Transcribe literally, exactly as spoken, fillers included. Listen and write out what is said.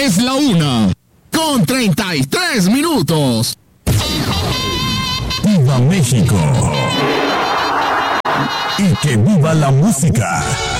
Es la una, con treinta y tres minutos. ¡Viva México! ¡Y que viva la música!